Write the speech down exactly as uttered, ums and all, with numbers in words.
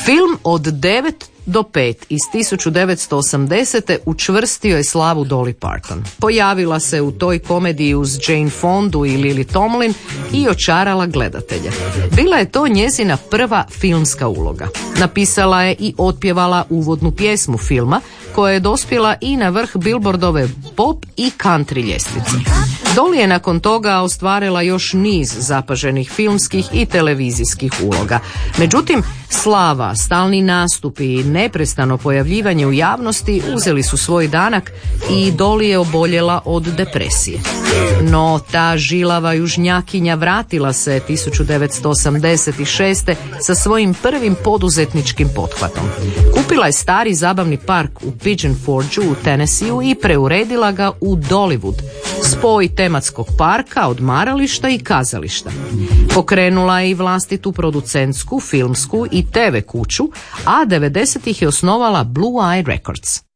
Film Od devet do pet iz tisuću devetsto osamdesete učvrstio je slavu Dolly Parton. Pojavila se u toj komediji uz Jane Fondu i Lily Tomlin i očarala gledatelje. Bila je to njezina prva filmska uloga. Napisala je i otpjevala uvodnu pjesmu filma, koja je dospjela i na vrh Billboardove pop i country ljestvice. Dolly je nakon toga ostvarila još niz zapaženih filmskih i televizijskih uloga. Međutim, slava, stalni nastupi i neprestano pojavljivanje u javnosti uzeli su svoj danak i Dolly je oboljela od depresije. No, ta žilava južnjakinja vratila se tisuću devetsto osamdeset šeste sa svojim prvim poduzetničkim pothvatom. Kupila je stari zabavni park u Pigeon Forgeu u Tennesseeu i preuredila ga u Dollywood, spoj tematskog parka, odmarališta i kazališta. Pokrenula je i vlastitu producentsku, filmsku i te ve kuću, a devedesetih je osnovala Blue Eye Records.